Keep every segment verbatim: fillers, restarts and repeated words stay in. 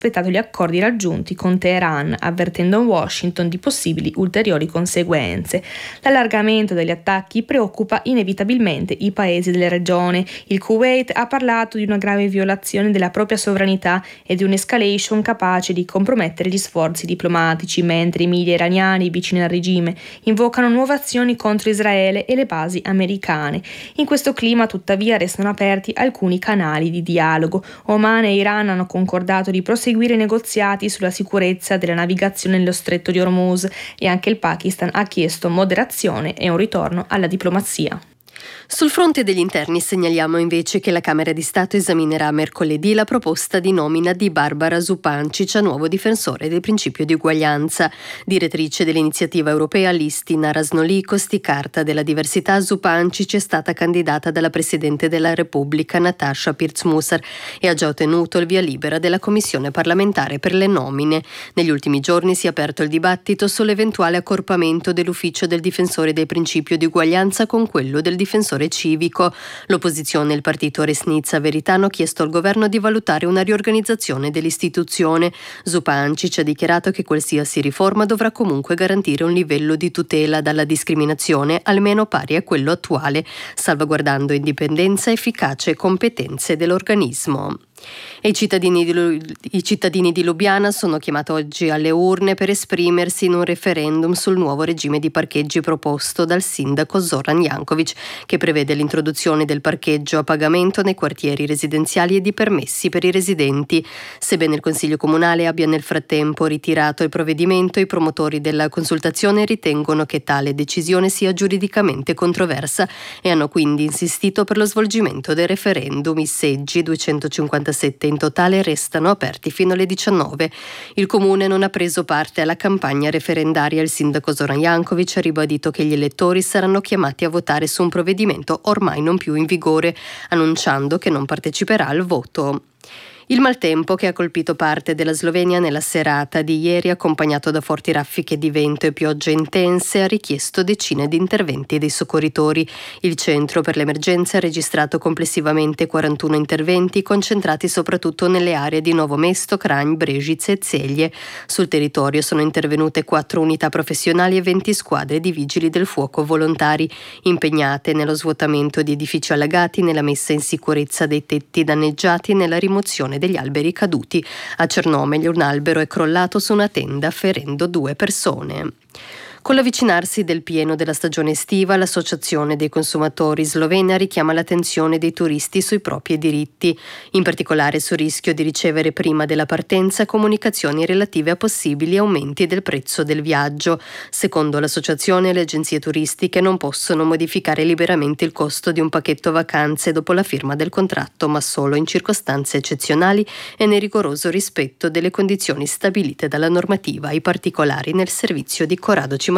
rispettato gli accordi raggiunti con Teheran, avvertendo Washington di possibili ulteriori conseguenze. L'allargamento degli attacchi preoccupa inevitabilmente i paesi della regione. Il Kuwait ha parlato di una grave violazione della propria sovranità e di un'escalation capace di compromettere gli sforzi diplomatici, mentre i media iraniani vicini al regime invocano nuove azioni contro Israele e le basi americane. In questo clima, tuttavia, restano aperti alcuni canali di dialogo. Oman e Iran hanno concordato di proseguire i negoziati sulla sicurezza della navigazione nello stretto di Hormuz e anche il Pakistan ha chiesto moderazione e un ritorno alla diplomazia. Sul fronte degli interni segnaliamo invece che la Camera di Stato esaminerà mercoledì la proposta di nomina di Barbara Zupancic a nuovo difensore del principio di uguaglianza. Direttrice dell'iniziativa europea Listina Rasnolikosti, Carta della diversità, Zupancic è stata candidata dalla Presidente della Repubblica Natasha Pirc-Musar e ha già ottenuto il via libera della Commissione parlamentare per le nomine. Negli ultimi giorni si è aperto il dibattito sull'eventuale accorpamento dell'ufficio del difensore del principio di uguaglianza con quello del difensore civico. L'opposizione e il partito Resnitsa Verità hanno chiesto al governo di valutare una riorganizzazione dell'istituzione. Zupancic ha dichiarato che qualsiasi riforma dovrà comunque garantire un livello di tutela dalla discriminazione almeno pari a quello attuale, salvaguardando indipendenza, efficacia e competenze dell'organismo. E i cittadini di, Lu- i cittadini di Lubiana sono chiamati oggi alle urne per esprimersi in un referendum sul nuovo regime di parcheggi proposto dal sindaco Zoran Jankovic, che prevede l'introduzione del parcheggio a pagamento nei quartieri residenziali e di permessi per i residenti. Sebbene il Consiglio Comunale abbia nel frattempo ritirato il provvedimento, i promotori della consultazione ritengono che tale decisione sia giuridicamente controversa e hanno quindi insistito per lo svolgimento del referendum. I seggi, duecentocinquantasette in totale, restano aperti fino alle diciannove. Il comune non ha preso parte alla campagna referendaria. Il sindaco Zoran Jankovic ha ribadito che gli elettori saranno chiamati a votare su un provvedimento ormai non più in vigore, annunciando che non parteciperà al voto. Il maltempo che ha colpito parte della Slovenia nella serata di ieri, accompagnato da forti raffiche di vento e piogge intense, ha richiesto decine di interventi dei soccorritori. Il centro per l'emergenza ha registrato complessivamente quarantuno interventi, concentrati soprattutto nelle aree di Novo Mesto, Kranj, Brežice e Celje. Sul territorio sono intervenute quattro unità professionali e venti squadre di vigili del fuoco volontari, impegnate nello svuotamento di edifici allagati, nella messa in sicurezza dei tetti danneggiati e nella rimozione degli alberi caduti. A Cernomelj un albero è crollato su una tenda, ferendo due persone. Con l'avvicinarsi del pieno della stagione estiva, l'Associazione dei consumatori slovena richiama l'attenzione dei turisti sui propri diritti, in particolare sul rischio di ricevere prima della partenza comunicazioni relative a possibili aumenti del prezzo del viaggio. Secondo l'associazione, le agenzie turistiche non possono modificare liberamente il costo di un pacchetto vacanze dopo la firma del contratto, ma solo in circostanze eccezionali e nel rigoroso rispetto delle condizioni stabilite dalla normativa, i particolari nel servizio di Corrado Cimador.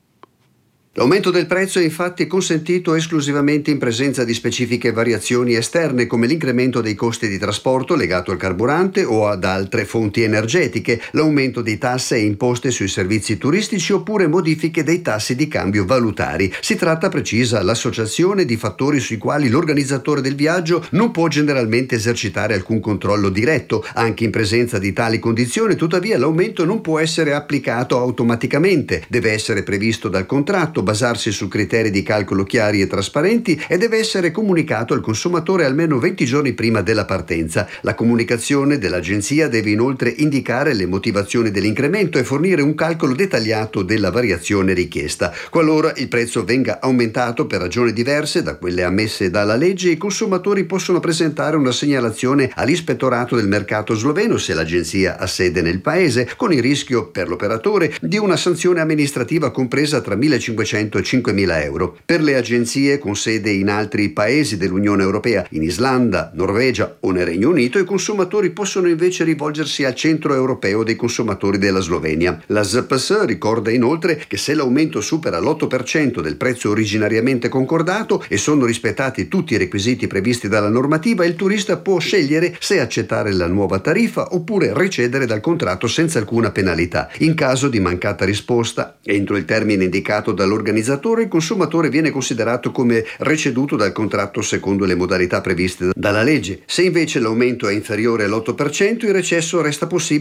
L'aumento del prezzo è infatti consentito esclusivamente in presenza di specifiche variazioni esterne come l'incremento dei costi di trasporto legato al carburante o ad altre fonti energetiche, l'aumento di tasse e imposte sui servizi turistici oppure modifiche dei tassi di cambio valutari. Si tratta, precisa l'associazione, di fattori sui quali l'organizzatore del viaggio non può generalmente esercitare alcun controllo diretto. Anche in presenza di tali condizioni, tuttavia, l'aumento non può essere applicato automaticamente, deve essere previsto dal contratto, basarsi su criteri di calcolo chiari e trasparenti e deve essere comunicato al consumatore almeno venti giorni prima della partenza. La comunicazione dell'agenzia deve inoltre indicare le motivazioni dell'incremento e fornire un calcolo dettagliato della variazione richiesta. Qualora il prezzo venga aumentato per ragioni diverse da quelle ammesse dalla legge, i consumatori possono presentare una segnalazione all'ispettorato del mercato sloveno se l'agenzia ha sede nel paese, con il rischio per l'operatore di una sanzione amministrativa compresa tra millecinquecento e cinquemila euro. Per le agenzie con sede in altri paesi dell'Unione Europea, in Islanda, Norvegia o nel Regno Unito, i consumatori possono invece rivolgersi al Centro Europeo dei Consumatori della Slovenia. La Z P S ricorda inoltre che se l'aumento supera l'otto per cento del prezzo originariamente concordato e sono rispettati tutti i requisiti previsti dalla normativa, il turista può scegliere se accettare la nuova tariffa oppure recedere dal contratto senza alcuna penalità. In caso di mancata risposta, entro il termine indicato dall'organizzazione, organizzatore, il consumatore viene considerato come receduto dal contratto secondo le modalità previste dalla legge. Se invece l'aumento è inferiore all'otto per cento, il recesso resta possibile